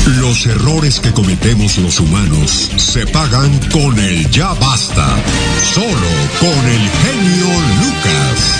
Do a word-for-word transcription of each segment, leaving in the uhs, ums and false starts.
Los errores que cometemos los humanos se pagan con el ya basta. Solo con el genio Lucas.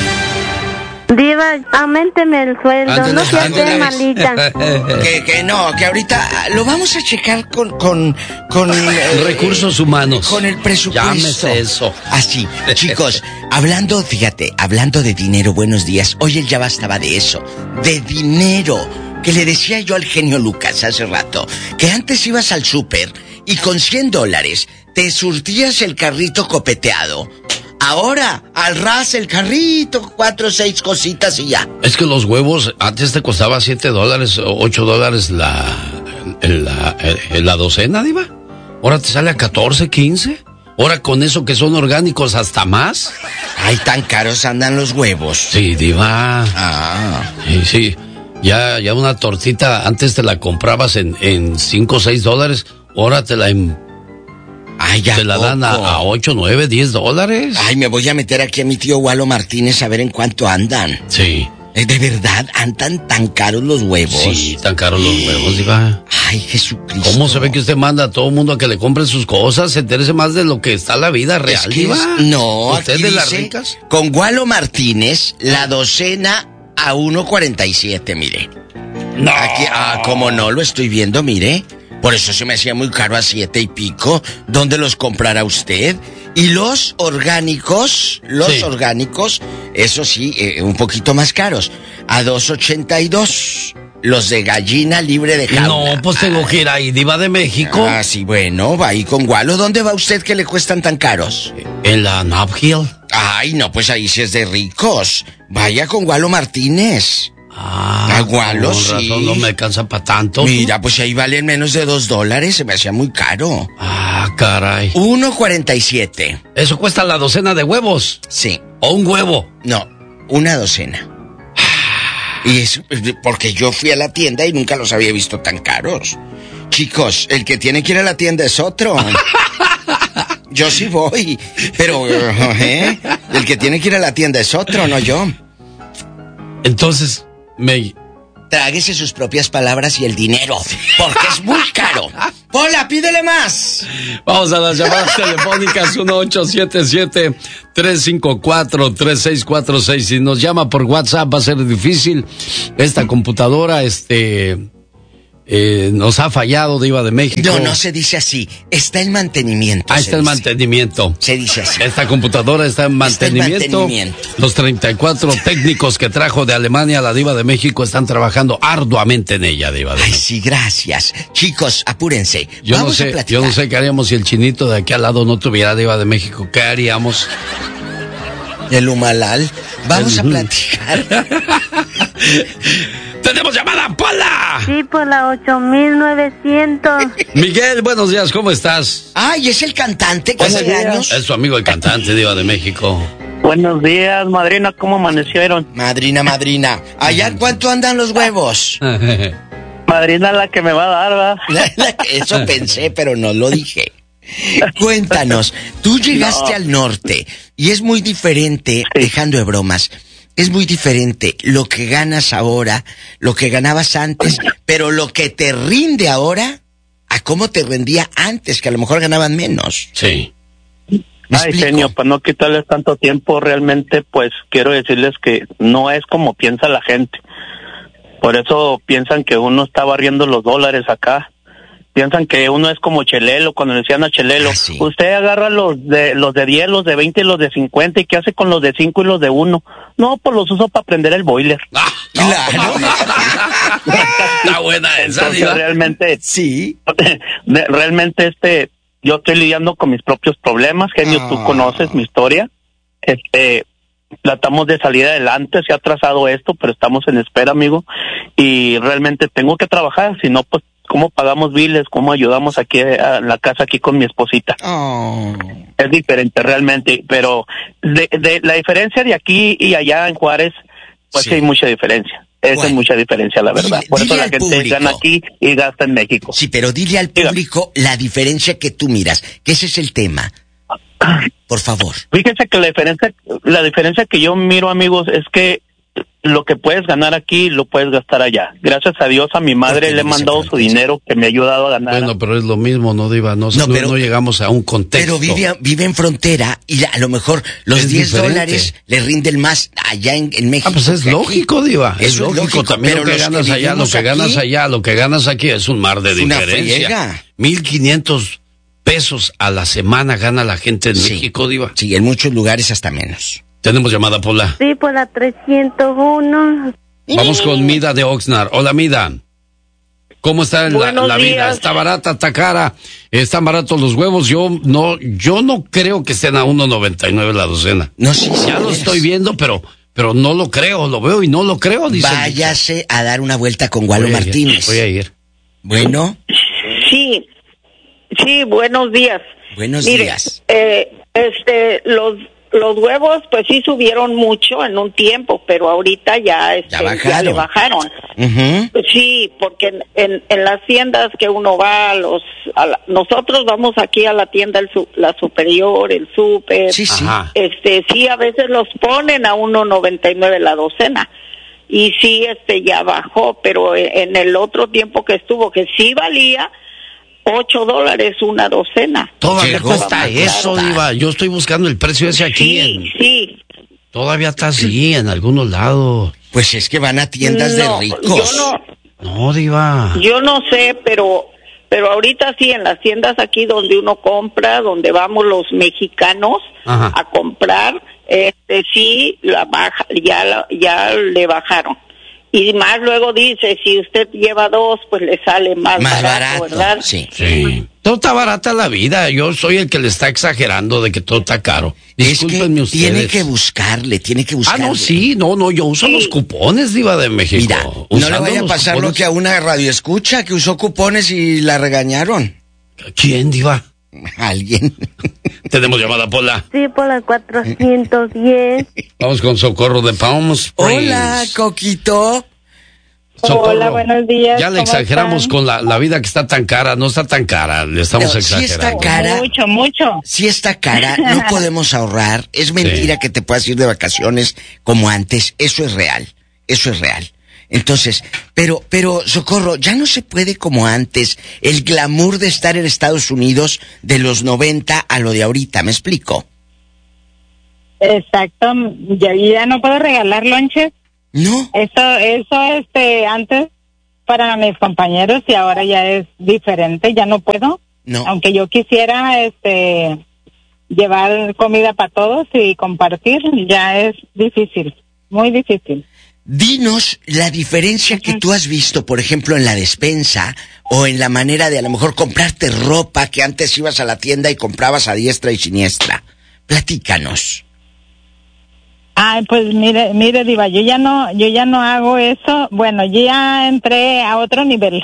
Diva, auménteme el sueldo, Ándale, no sea ándale. usted malita. Que, que no, que ahorita lo vamos a checar con... con, con eh, Recursos humanos. Con el presupuesto. Llámese eso. Así, chicos, hablando, fíjate, hablando de dinero, buenos días. Hoy el ya bastaba de eso, de dinero. Que le decía yo al genio Lucas hace rato, que antes ibas al súper y con cien dólares te surtías el carrito copeteado. Ahora, al ras el carrito, cuatro o seis cositas y ya. Es que los huevos antes te costaba siete dólares, ocho dólares la, la, la, la docena, Diva. Ahora te sale a catorce, quince. Ahora con eso que son orgánicos hasta más. Ay, tan caros andan los huevos. Sí, Diva. Ah. Sí, sí. Ya, ya una tortita antes te la comprabas en, en cinco o seis dólares. Ahora te la, en, Ay, ya te la dan a, a ocho, nueve, diez dólares. Ay, me voy a meter aquí a mi tío Walo Martínez a ver en cuánto andan. Sí. ¿De verdad andan tan caros los huevos? Sí, tan caros los huevos, Diva. Ay, Jesucristo. ¿Cómo se ve que usted manda a todo el mundo a que le compren sus cosas? Se interese más de lo que está la vida real, Es que Diva. es- no, ¿Usted aquí de las dice, ricas? con Walo Martínez, la docena a uno cuarenta y siete, mire. No. Aquí, ah, como no, lo estoy viendo, mire. Por eso se me hacía muy caro a siete y pico. ¿Dónde los comprará usted? Y los orgánicos, los Sí. orgánicos, eso sí, eh, un poquito más caros. A dos ochenta y dos. Los de gallina libre de jaula. No, pues tengo que ir ahí, Diva de México. Ah, sí, bueno, va ahí con Walo. ¿Dónde va usted que le cuestan tan caros? En la Nob Hill. Ay, no, pues ahí sí es de ricos. Vaya con Walo Martínez. Ah, Ah, Gualo, con sí. razón no me alcanza para tanto. Mira, pues ahí valen menos de dos dólares. Se me hacía muy caro. Ah, caray. uno cuarenta y siete. Eso cuesta la docena de huevos. Sí. O un huevo. No, una docena. Y es porque yo fui a la tienda y nunca los había visto tan caros. Chicos, el que tiene que ir a la tienda es otro. Yo sí voy, pero ¿eh? El que tiene que ir a la tienda es otro, no yo. Entonces, me... Tráguese sus propias palabras y el dinero, porque es muy caro. Pola, pídele más. Vamos a las llamadas telefónicas uno ocho siete siete, tres cinco cuatro, tres seis cuatro seis. Si nos llama por WhatsApp va a ser difícil. Esta computadora, este... Eh, nos ha fallado, Diva de México. No, no se dice así. Está en mantenimiento. Ahí se está el dice. mantenimiento. Se dice así. Esta computadora está en Está en mantenimiento. mantenimiento. Los treinta y cuatro técnicos que trajo de Alemania la Diva de México están trabajando arduamente en ella, Diva de Ay, México. sí, gracias. Chicos, apúrense. Yo no Vamos a sé, platicar. yo no sé qué haríamos si el chinito de aquí al lado no tuviera Diva de México. ¿Qué haríamos? El Humalal. Vamos a El- platicar. ¡Tenemos llamada, Pola! Sí, por la ocho mil novecientos. Miguel, buenos días, ¿cómo estás? Ay, es el cantante que Buenos hace días. años. Es su amigo el cantante, Diva de México. Buenos días, madrina, ¿cómo amanecieron? Madrina, madrina. ¿Allá cuánto andan los huevos? Madrina la que me va a dar, ¿verdad? Eso pensé, pero no lo dije. Cuéntanos, tú llegaste No. al norte y es muy diferente, Sí. dejando de bromas, es muy diferente lo que ganas ahora, lo que ganabas antes, pero lo que te rinde ahora a cómo te rendía antes, que a lo mejor ganaban menos. Sí. ¿Me Ay, explico? genio, para no quitarles tanto tiempo, realmente, pues, quiero decirles que no es como piensa la gente. Por eso piensan que uno está barriendo los dólares acá. Piensan que uno es como Chelelo, cuando le decían a Chelelo, Ah, sí. usted agarra los de los de diez, los de veinte y los de cincuenta, ¿y qué hace con los de cinco y los de uno? No, pues los uso para prender el boiler. Ah, Claro. está buena esa, Entonces, Diva. realmente, Sí. de- realmente este, yo estoy lidiando con mis propios problemas, genio, Ah. tú conoces mi historia. Este, tratamos de salir adelante, se ha trazado esto, pero estamos en espera, amigo, y realmente tengo que trabajar, si no, pues, ¿cómo pagamos biles? ¿Cómo ayudamos aquí a la casa aquí con mi esposita? Oh. Es diferente realmente, pero de, de la diferencia de aquí y allá en Juárez, pues Sí. sí hay mucha diferencia. Esa Bueno. es mucha diferencia, la verdad. Dile- Por eso dile la al gente público. gana aquí y gasta en México. Sí, pero dile al Dígame. público la diferencia que tú miras, que ese es el tema. Por favor. Fíjense que la diferencia, la diferencia que yo miro, amigos, es que lo que puedes ganar aquí lo puedes gastar allá. Gracias a Dios a mi madre le he mandado su dinero que me ha ayudado a ganar. Bueno, pero es lo mismo, ¿no, Diva? No, no, pero, no llegamos a un contexto. Pero vive, vive en frontera y a lo mejor los es diez diferente. Dólares le rinden más allá en, en México. Ah, pues es lógico, aquí. Diva. Es, es lógico, lógico también lo que ganas que allá, lo que aquí, ganas allá, lo que ganas aquí es un mar de diferencia. Mil quinientos pesos a la semana gana la gente en sí. México, Diva. Sí, en muchos lugares hasta menos. Tenemos llamada, Pola. Sí, por la trescientos uno. Vamos con Mida de Oxnard. Hola, Mida. ¿Cómo está la, la vida? ¿Está barata, está cara? ¿Están baratos los huevos? Yo no yo no creo que estén a uno noventa y nueve la docena. No, sí, sí. Ya lo estoy viendo, pero pero no lo creo. Lo veo y no lo creo, dice. Váyase a dar una vuelta con Gualo voy Martínez. Ir, voy a ir. Bueno. Sí, sí, buenos días. Buenos Mire, días. Eh, este, los... Los huevos, pues sí subieron mucho en un tiempo, pero ahorita ya, este, ya, ya le bajaron. Uh-huh. Sí, porque en, en, en las tiendas que uno va, los a la, nosotros vamos aquí a la tienda, el, la superior, el súper. Sí, sí. Este, sí, a veces los ponen a uno noventa y nueve la docena. Y sí, este, ya bajó, pero en el otro tiempo que estuvo, que sí valía ocho dólares una docena. Todavía cuesta eso, Diva. Yo estoy buscando el precio ese aquí. Sí, en... sí. Todavía está así en algunos lados. Pues es que van a tiendas no, de ricos. Yo no, no, Diva. Yo no sé, pero pero ahorita sí, en las tiendas aquí donde uno compra, donde vamos los mexicanos Ajá. a comprar, este sí, la baja, ya, la, ya le bajaron. Y más luego dice, si usted lleva dos, pues le sale más, más barato, barato, ¿verdad? Sí. sí. Todo está barata la vida. Yo soy el que le está exagerando de que todo está caro. Discúlpenme es que ustedes. Tiene que buscarle, tiene que buscarle. Ah, no, sí, no, no, yo uso sí. los cupones, Diva de México. Mira, no le vaya a pasar cupones. Lo que a una radio escucha, que usó cupones y la regañaron. ¿Quién, Diva? Alguien. Tenemos llamada, Pola. Sí, por la cuatrocientos diez. Vamos con Socorro de Palm Springs. Hola, Coquito. Socorro. Hola, buenos días. Ya le exageramos están? con la, la vida que está tan cara. No está tan cara, le estamos no, exagerando. Si está cara. Mucho, mucho. Si está cara, no podemos ahorrar. Es mentira sí. que te puedas ir de vacaciones como antes. Eso es real. Eso es real. Entonces, pero, pero, Socorro, ya no se puede como antes. El glamour de estar en Estados Unidos de los noventa a lo de ahorita, ¿me explico? Exacto. Ya, ya no puedo regalar lonches. No. Eso, eso, este, antes para mis compañeros y ahora ya es diferente. Ya no puedo. No. Aunque yo quisiera, este, llevar comida para todos y compartir, ya es difícil. Muy difícil. Dinos la diferencia que tú has visto, por ejemplo, en la despensa o en la manera de a lo mejor comprarte ropa que antes ibas a la tienda y comprabas a diestra y siniestra. Platícanos. Ay, pues mire, mire, Diva, yo ya no, yo ya no hago eso. Bueno, yo ya entré a otro nivel.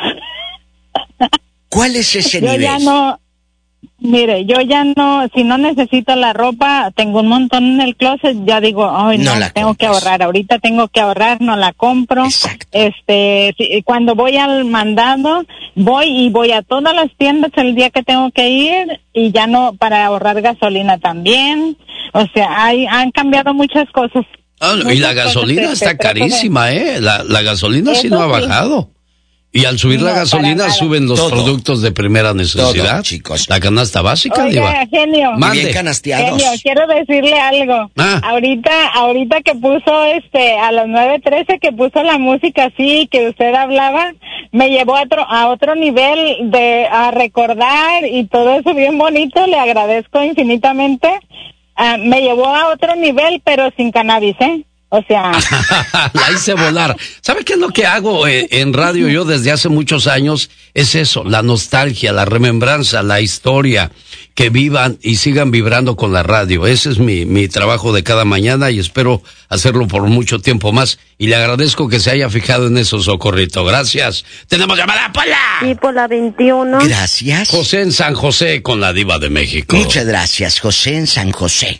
¿Cuál es ese yo nivel? Ya no, mire, yo ya no, si no necesito la ropa, tengo un montón en el closet, ya digo, ay, no, no tengo compras. que ahorrar, ahorita tengo que ahorrar, no la compro. Exacto. Este, cuando voy al mandado, voy y voy a todas las tiendas el día que tengo que ir y ya no, para ahorrar gasolina también. O sea, hay, han cambiado muchas cosas. Ah, no, y la gasolina está carísima, ¿eh? La, la gasolina sí no ha bajado. Y al subir no, la gasolina suben los todo. productos de primera necesidad. Todo, chicos. La canasta básica, Oiga, Diva. genio. Mande. Bien canasteados. Genio, quiero decirle algo. Ah. Ahorita, ahorita que puso este, a las nueve trece que puso la música así, que usted hablaba, me llevó a otro, a otro nivel de, a recordar y todo eso bien bonito, le agradezco infinitamente. Uh, me llevó a otro nivel, pero sin cannabis, ¿eh? O sea... La hice volar. ¿Sabe qué es lo que hago eh, en radio yo desde hace muchos años? Es eso, la nostalgia, la remembranza, la historia, que vivan y sigan vibrando con la radio. Ese es mi, mi trabajo de cada mañana y espero hacerlo por mucho tiempo más. Y le agradezco que se haya fijado en eso, Socorrito. Gracias. ¡Tenemos llamada, Pola! Sí, por la veintiuno. Gracias. José en San José con la Diva de México. Muchas gracias, José en San José.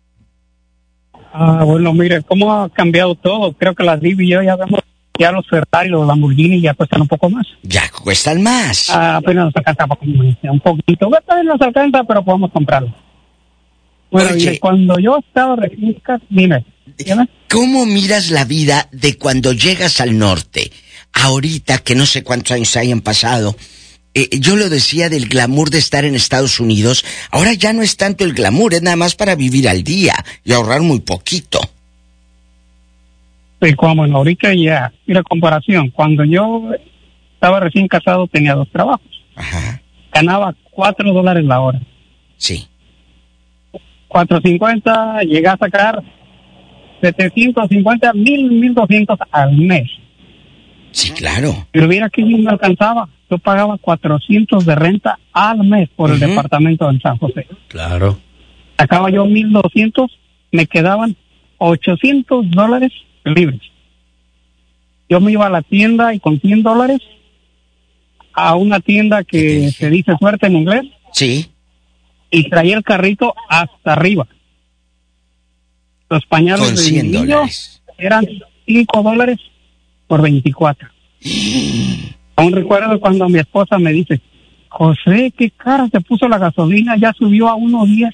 Ah, bueno, mire, cómo ha cambiado todo. Creo que las Divi y yo ya vemos, ya los Ferrari, los Lamborghini ya cuestan un poco más. Ya cuestan más. Ah, apenas nos alcanza un poquito. Bueno, nos alcanza, pero podemos comprarlo. Bueno, Oye. y cuando yo estaba recién, mire, ¿Cómo miras la vida de cuando llegas al norte? Ahorita, que no sé cuántos años hayan pasado, eh, yo lo decía del glamour de estar en Estados Unidos, ahora ya no es tanto el glamour, es nada más para vivir al día y ahorrar muy poquito. Sí, como en ahorita ya, mira comparación, cuando yo estaba recién casado tenía dos trabajos. Ajá. Ganaba cuatro dólares la hora. Sí. Cuatro cincuenta, llegué a sacar setecientos cincuenta, mil, mil doscientos al mes. Sí, claro. Pero mira que no me alcanzaba. Yo pagaba cuatrocientos de renta al mes por uh-huh. el departamento en San José. Claro. Sacaba yo mil doscientos, me quedaban ochocientos dólares libres. Yo me iba a la tienda y con cien dólares a una tienda que se dice Suerte en inglés. Sí. Y traía el carrito hasta arriba. Los pañales con de cien niño dólares. Eran cinco dólares por veinticuatro. Aún recuerdo cuando mi esposa me dice, José, qué cara se puso la gasolina, ya subió a uno diez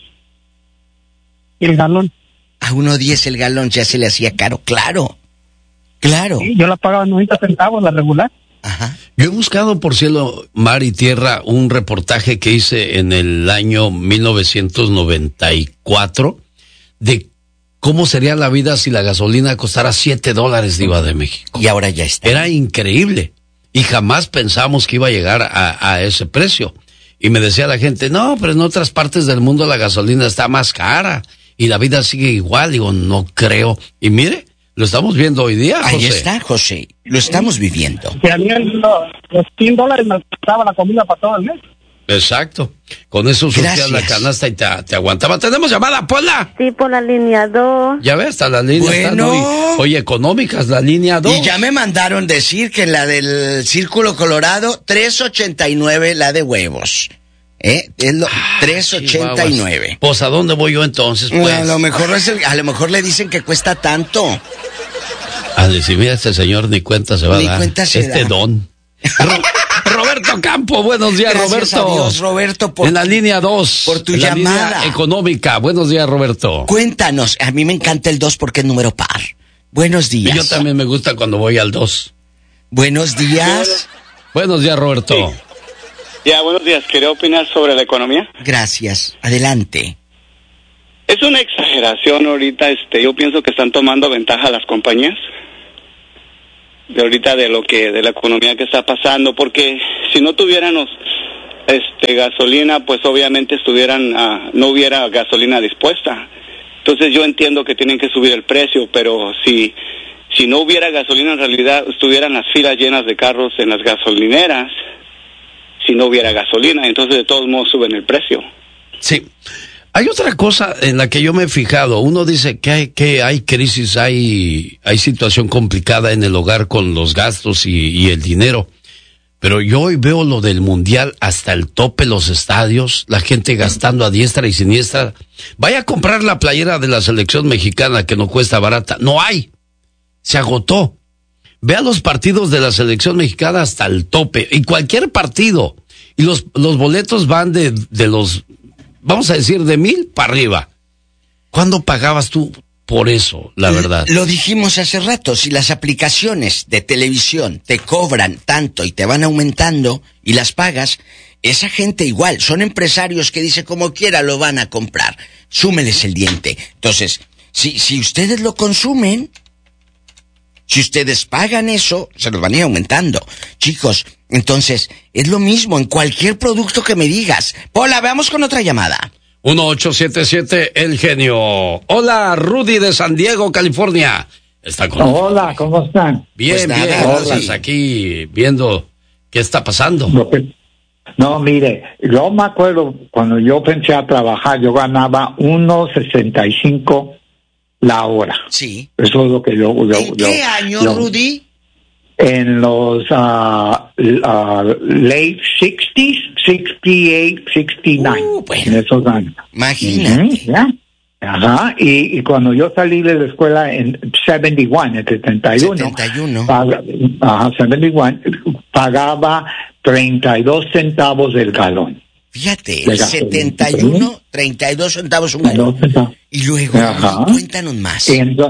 el galón. A uno diez el galón ya se le hacía caro, claro. Claro. Sí, yo la pagaba noventa centavos, la regular. Ajá. Yo he buscado por cielo, mar y tierra un reportaje que hice en el año mil novecientos noventa y cuatro de cómo sería la vida si la gasolina costara siete dólares, Diva de México. Y ahora ya está. Era increíble. Y jamás pensamos que iba a llegar a, a ese precio. Y me decía la gente, no, pero en otras partes del mundo la gasolina está más cara y la vida sigue igual. Digo, no creo. Y mire, lo estamos viendo hoy día, José. Ahí está, José. Lo estamos viviendo. Que a mí los, los cien dólares me alcanzaba la comida para todo el mes. Exacto. Con eso surtías la canasta y te, te aguantaba. ¿Tenemos llamada, Pola? Sí, por la línea dos. Ya ves, hasta la línea bueno. están hoy, hoy económicas, la línea dos. Y ya me mandaron decir que la del Círculo Colorado, tres ochenta y nueve la de huevos. ¿Eh? Es lo, ah, tres ochenta y nueve. Pues, ¿a dónde voy yo entonces, pues? A lo mejor es el, a lo mejor le dicen que cuesta tanto. A decir, mira, este señor ni cuenta se va ni a dar. Cuenta se este da. don. Ro- Roberto Campo, buenos días, Gracias Roberto. A Dios, Roberto, por, en la línea dos. Por tu en la llamada. Línea económica. Buenos días, Roberto. Cuéntanos, a mí me encanta el dos porque es número par. Buenos días. Y yo también me gusta cuando voy al dos. Buenos días. Buenos días, Roberto. Sí. Ya, buenos días. Quería opinar sobre la economía. Gracias. Adelante. Es una exageración ahorita, este, yo pienso que están tomando ventaja las compañías de ahorita de lo que de la economía que está pasando, porque si no tuviéramos este gasolina, pues obviamente estuvieran uh, no hubiera gasolina dispuesta. Entonces yo entiendo que tienen que subir el precio, pero si si no hubiera gasolina, en realidad estuvieran las filas llenas de carros en las gasolineras. Si no hubiera gasolina, entonces de todos modos suben el precio. Sí. Hay otra cosa en la que yo me he fijado. Uno dice que hay, que hay crisis, hay, hay situación complicada en el hogar con los gastos y, y el dinero. Pero yo hoy veo lo del mundial hasta el tope, los estadios, la gente gastando a diestra y siniestra. Vaya a comprar la playera de la selección mexicana que no cuesta barata. No hay. Se agotó. Vea los partidos de la selección mexicana hasta el tope. Y cualquier partido. Y los, los boletos van de, de los... Vamos a decir, de mil para arriba. ¿Cuándo pagabas tú por eso, la verdad? Lo dijimos hace rato, si las aplicaciones de televisión te cobran tanto y te van aumentando y las pagas, esa gente igual, son empresarios que dice como quiera lo van a comprar. Súmeles el diente. Entonces, si, si ustedes lo consumen, si ustedes pagan eso, se los van a ir aumentando. Chicos, entonces, es lo mismo en cualquier producto que me digas. Hola, veamos con otra llamada. uno ocho siete siete, El Genio. Hola, Rudy de San Diego, California. Está con Hola, ¿cómo están? Bien, pues nada, bien, gracias. Aquí viendo qué está pasando. No, mire, yo me acuerdo cuando yo pensé a trabajar, yo ganaba uno sesenta y cinco la hora. Sí. Eso es lo que yo... yo ¿En yo, qué año, yo, Rudy? En los uh, uh, late sixties, sixty-eight, sixty-nine. Uh, bueno. En esos años. Imagínate. Uh-huh, ¿ya? Ajá, y, y cuando yo salí de la escuela en setenta y uno, en setenta y uno, setenta y uno. Paga, ajá, setenta y uno, pagaba treinta y dos centavos el galón. Fíjate, el setenta y uno, treinta y dos centavos un galón. Y luego, ajá, cuéntanos más. Entonces,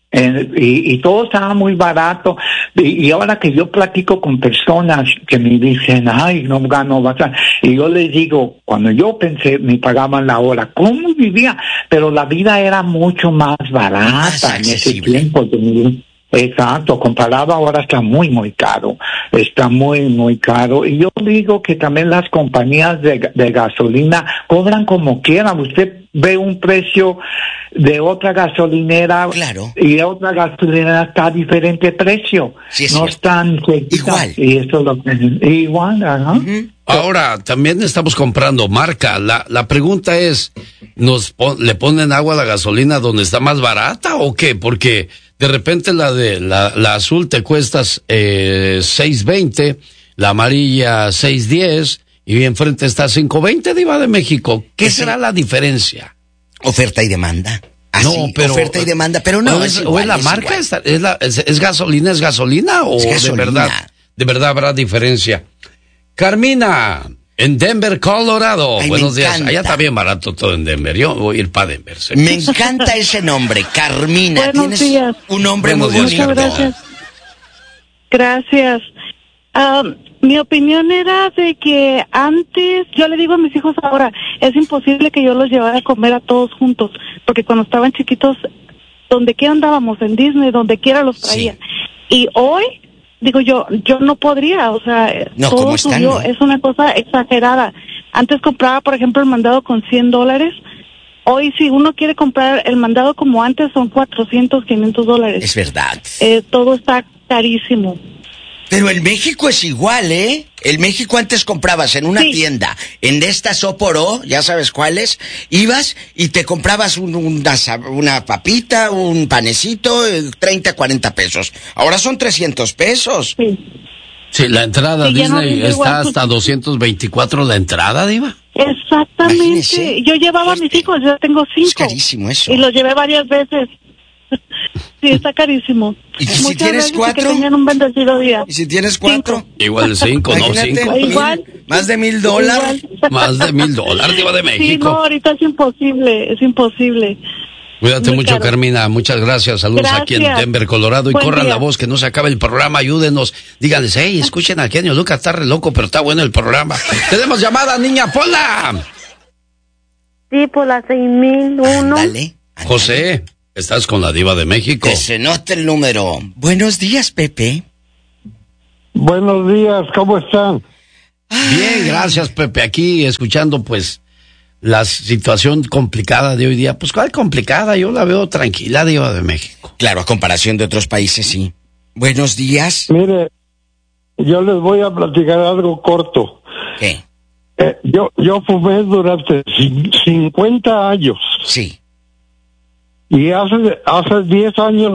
Eh, y, y todo estaba muy barato. Y, y ahora que yo platico con personas que me dicen, ay, no gano bastante. Y yo les digo, cuando yo pensé, me pagaban la hora. ¿Cómo vivía? Pero la vida era mucho más barata Más en ese accesible. tiempo. De, exacto, comparado ahora está muy, muy caro. Está muy, muy caro. Y yo digo que también las compañías de, de gasolina cobran como quieran. Usted ve un precio de otra gasolinera, claro, y de otra gasolinera está a diferente precio. Sí, es no cierto. están Igual. Y eso es lo que igual, ajá. Uh-huh. Ahora, también estamos comprando marca. La, la pregunta es, ¿nos pon, le ponen agua a la gasolina donde está más barata o qué? Porque de repente la de la, la azul te cuesta eh, seis veinte, la amarilla seis diez y enfrente está cinco veinte, Diva de México. ¿Qué Ese- será la diferencia? Oferta y demanda. Así, No, pero- oferta y demanda, pero no, ¿O es, es, igual, o es la es marca? igual. ¿Es, es, la, es, es gasolina? ¿Es gasolina? ¿O Es de gasolina. verdad? De verdad habrá diferencia. Carmina, en Denver, Colorado. Ay, me Buenos días. encanta. Allá está bien barato todo en Denver. Yo voy a ir para Denver. ¿sí? Me encanta ese nombre, Carmina. Buenos Tienes días. un nombre Buenos muy días, bonito. Muchas gracias. Gracias. Ah, mi opinión era de que antes, yo le digo a mis hijos ahora, es imposible que yo los llevara a comer a todos juntos, porque cuando estaban chiquitos, donde quiera andábamos, en Disney, donde quiera los traía. Y hoy, digo yo, yo no podría, o sea, No, todo ¿cómo están, subió, no? es una cosa exagerada. Antes compraba, por ejemplo, el mandado con cien dólares. Hoy, si uno quiere comprar el mandado como antes, son cuatrocientos, quinientos dólares. Es verdad. Eh, todo está carísimo. Pero en México es igual, ¿eh? En México antes comprabas en una Sí. tienda, en de estas Oporó, ya sabes cuáles, ibas y te comprabas un- una, sa- una papita, un panecito, eh, treinta, cuarenta pesos. Ahora son trescientos pesos. Sí. Sí, la entrada a Sí, ya no Disney rinde está igual. hasta doscientos veinticuatro la entrada, Diva. Exactamente. Imagínese. Yo llevaba a mis hijos, yo tengo cinco. Es carísimo eso. Y los llevé varias veces. Sí, está carísimo. ¿Y si Muchas tienes gracias y cuatro? Que tengan un bendecido día. ¿Y si tienes cuatro? Igual cinco, no Imagínate, cinco. mil- Igual. más de mil dólares. Igual. Más de mil dólares, Diva de Sí, no, México. ahorita es imposible, es imposible. Cuídate muy mucho, caro. Carmina. Muchas gracias. Saludos aquí en Gracias. Denver, Colorado. Y Buen corran día. la voz, que no se acabe el programa. Ayúdenos. Díganles, hey, escuchen al genio Lucas, está re loco, pero está bueno el programa. Tenemos llamada, niña Pola. Sí, por la seis mil uno. Ándale. José, estás con la Diva de México. Que se note el número. Buenos días, Pepe. Buenos días, ¿cómo están? Bien, gracias, Pepe. Aquí escuchando, pues, la situación complicada de hoy día. Pues, ¿cuál complicada? Yo la veo tranquila, Diva de México. Claro, a comparación de otros países, sí. Buenos días. Mire, yo les voy a platicar algo corto. ¿Qué? Eh, yo, yo fumé durante cin- cincuenta años Sí. y hace, hace diez años